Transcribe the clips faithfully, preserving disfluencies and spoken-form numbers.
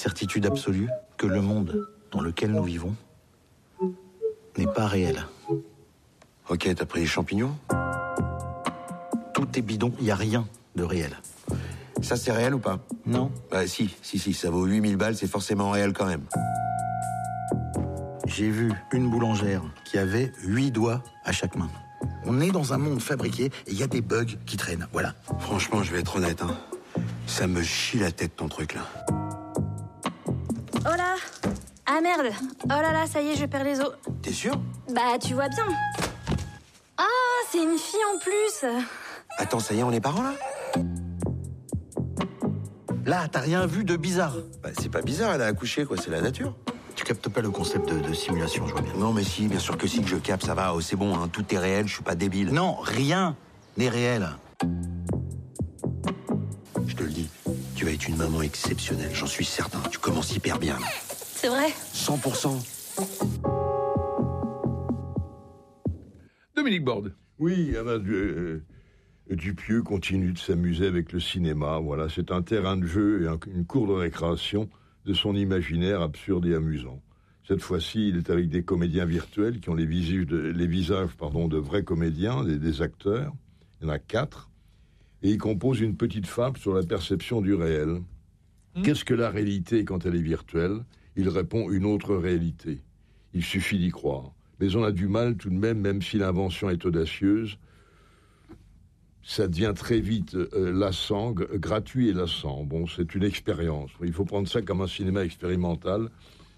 certitude absolue que le monde dans lequel nous vivons n'est pas réel. Ok, t'as pris les champignons? Tout est bidon, il n'y a rien de réel. Ça, c'est réel ou pas? Non. Bah si, si, si, ça vaut huit mille balles, c'est forcément réel quand même. J'ai vu une boulangère qui avait huit doigts à chaque main. On est dans un monde fabriqué et il y a des bugs qui traînent, voilà. Franchement, je vais être honnête, hein. Ça me chie la tête, ton truc, là. Oh là! Ah merde! Oh là là, ça y est, je perds les os. T'es sûr? Bah, tu vois bien. Ah, c'est une fille en plus! Attends, ça y est, on est parents, là? Là, t'as rien vu de bizarre? Bah, c'est pas bizarre, elle a accouché, quoi, c'est la nature. Tu captes pas le concept de, de simulation, je vois bien. Non, mais si, bien sûr que si, que je capte, ça va, oh, c'est bon, hein, tout est réel, je suis pas débile. Non, rien n'est réel. Je te le dis, tu vas être une maman exceptionnelle, j'en suis certain, tu commences hyper bien, là. C'est vrai? cent pour cent. Dominique Borde. Oui, Alain euh, Dupieux continue de s'amuser avec le cinéma. Voilà, c'est un terrain de jeu et un, une cour de récréation de son imaginaire absurde et amusant. Cette fois-ci, il est avec des comédiens virtuels qui ont les visages de, les visages, pardon, de vrais comédiens, des, des acteurs. Il y en a quatre. Et il compose une petite fable sur la perception du réel. Mmh. Qu'est-ce que la réalité quand elle est virtuelle? Il répond une autre réalité. Il suffit d'y croire. Mais on a du mal tout de même, même si l'invention est audacieuse. Ça devient très vite euh, lassant, g- gratuit et lassant. Bon, c'est une expérience. Il faut prendre ça comme un cinéma expérimental.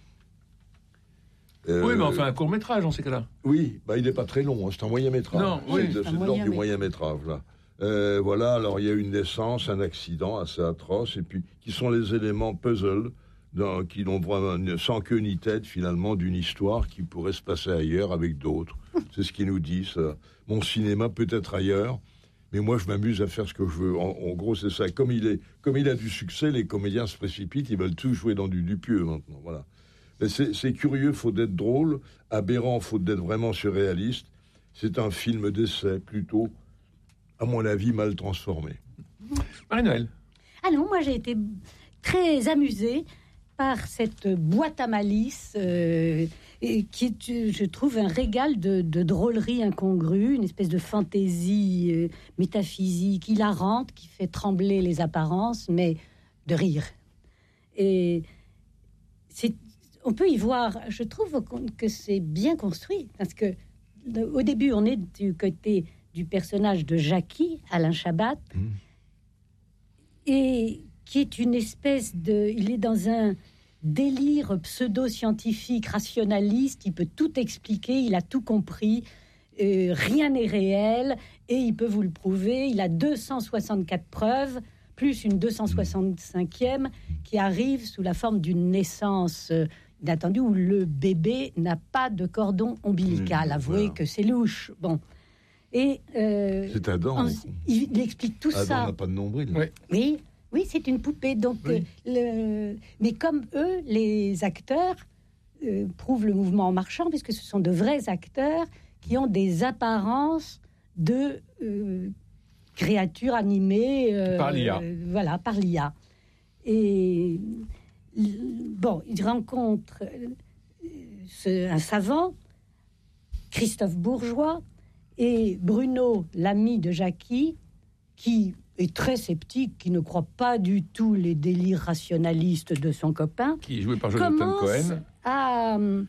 Euh, oui, mais enfin, un court-métrage, dans ces cas-là. Oui, bah, il n'est pas très long, hein, c'est un moyen-métrage. Non, c'est oui, de, c'est de l'ordre du moyen-métrage, là. Euh, voilà, alors il y a une naissance, un accident assez atroce, et puis qui sont les éléments puzzle, dans, qui n'ont vraiment sans queue ni tête, finalement, d'une histoire qui pourrait se passer ailleurs avec d'autres. C'est ce qu'ils nous disent. Ça. Mon cinéma peut être ailleurs, mais moi, je m'amuse à faire ce que je veux. En, en gros, c'est ça. Comme il, est, comme il a du succès, les comédiens se précipitent, ils veulent tous jouer dans du Dupieux, maintenant. Voilà. Mais c'est, c'est curieux, faut d'être drôle. Aberrant, faut d'être vraiment surréaliste. C'est un film d'essai, plutôt, à mon avis, mal transformé. Marie-Noël. Ah non, moi, j'ai été très amusée par cette boîte à malice euh, et qui est, je trouve, un régal de, de drôlerie incongrue, une espèce de fantaisie euh, métaphysique hilarante qui fait trembler les apparences, mais de rire. Et c'est, on peut y voir, je trouve que c'est bien construit, parce que au début, on est du côté du personnage de Jackie, Alain Chabat, mmh. et qui est une espèce de... Il est dans un délire pseudo-scientifique, rationaliste, il peut tout expliquer, il a tout compris, euh, rien n'est réel, et il peut vous le prouver, il a deux cent soixante-quatre preuves, plus une deux cent soixante-cinquième, qui arrive sous la forme d'une naissance euh, inattendue, où le bébé n'a pas de cordon ombilical. Mmh, Avouez voilà. que c'est louche. Bon. Et, euh, c'est Adam. En, il, il explique tout Adam ça. Adam n'a pas de nombril. Oui. Oui. Oui, c'est une poupée. Donc, oui. euh, le... Mais comme eux, les acteurs euh, prouvent le mouvement en marchant, puisque ce sont de vrais acteurs qui ont des apparences de euh, créatures animées euh, par l'I A. Euh, voilà, par l'I A. Et bon, ils rencontrent euh, ce, un savant, Christophe Bourgeois, et Bruno, l'ami de Jackie, qui est très sceptique, qui ne croit pas du tout les délires rationalistes de son copain, qui est joué par Jonathan Cohen, à euh,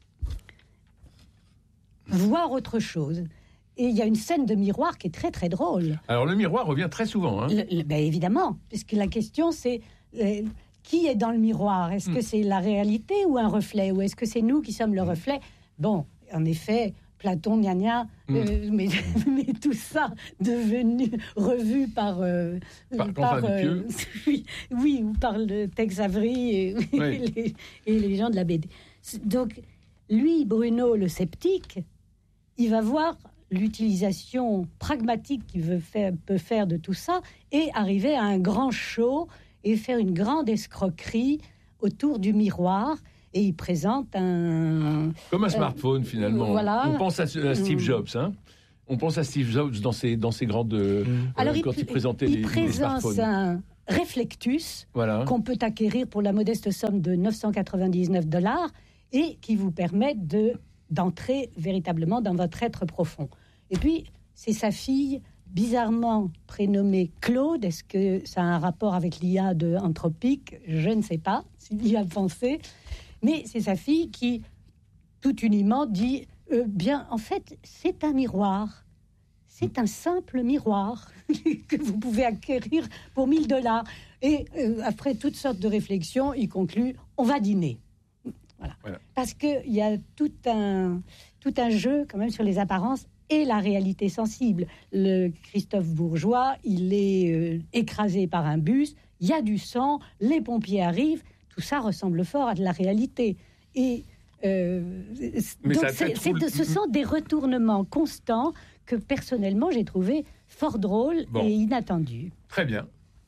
voir autre chose. Et il y a une scène de miroir qui est très très drôle. Alors le miroir revient très souvent. Hein. Le, le, ben évidemment, puisque la question c'est euh, qui est dans le miroir? Est-ce mm. que c'est la réalité ou un reflet? Ou est-ce que c'est nous qui sommes le reflet? Bon, en effet... Platon, gna gna, mmh. euh, mais, mais tout ça devenu, revu par... Euh, par, par euh, oui, oui, ou par le Tex Avery et, oui. et, les, et les gens de la B D. Donc, lui, Bruno, le sceptique, il va voir l'utilisation pragmatique qu'il veut faire, peut faire de tout ça et arriver à un grand show et faire une grande escroquerie autour du miroir. Et il présente un... Comme un smartphone, euh, finalement. Voilà. On pense à, à Steve Jobs, hein. On pense à Steve Jobs dans ses, dans ses grandes... Euh, Alors, euh, quand il, il présentait il les, présente les smartphones. Un, Reflectus, Voilà. qu'on peut acquérir pour la modeste somme de neuf cent quatre-vingt-dix-neuf dollars et qui vous permet de, d'entrer véritablement dans votre être profond. Et puis, c'est sa fille, bizarrement prénommée Claude. Est-ce que ça a un rapport avec l'I A de Anthropique ? Je ne sais pas s'il y a pensé. Mais c'est sa fille qui, tout uniment, dit euh, bien, en fait, c'est un miroir. C'est un simple miroir que vous pouvez acquérir pour mille dollars. Et euh, après toutes sortes de réflexions, il conclut on va dîner. Voilà. Voilà. Parce qu'il y a tout un, tout un jeu, quand même, sur les apparences et la réalité sensible. Le Christophe Bourgeois, il est euh, écrasé par un bus, il y a du sang, les pompiers arrivent. Tout ça ressemble fort à de la réalité. Et euh, donc c'est, c'est de, ce sont des retournements constants que personnellement j'ai trouvé fort drôles bon. et inattendus. Très bien.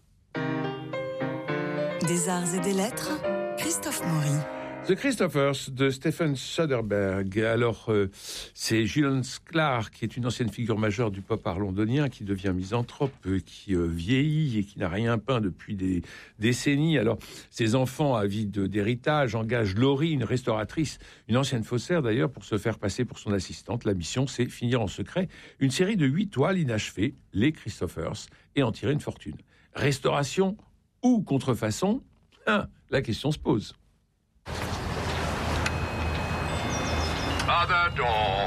Des arts et des lettres, Christophe Maury. The Christophers de Stephen Soderbergh. Alors, euh, c'est Julian Sklar, qui est une ancienne figure majeure du pop art londonien, qui devient misanthrope, euh, qui euh, vieillit et qui n'a rien peint depuis des décennies. Alors, ses enfants, avides d'héritage, engagent Laurie, une restauratrice, une ancienne faussaire d'ailleurs, pour se faire passer pour son assistante. La mission, c'est finir en secret une série de huit toiles inachevées, les Christophers, et en tirer une fortune. Restauration ou contrefaçon ? Ah, la question se pose. Other door.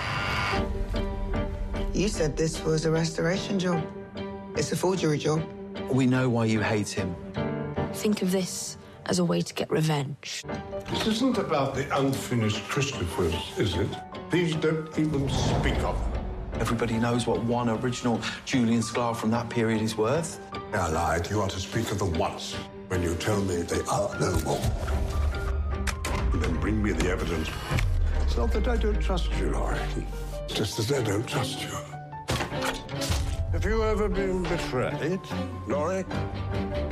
You said this was a restoration job. It's a forgery job. We know why you hate him. Think of this as a way to get revenge. This isn't about the unfinished Christophers, is it? These don't even speak of them. Everybody knows what one original Julian Sklar from that period is worth. I lied. You are to speak of them once, when you tell me they are no more. And then bring me the evidence. It's not that I don't trust you, Laurie. It's just that I don't trust you. Have you ever been betrayed, Laurie?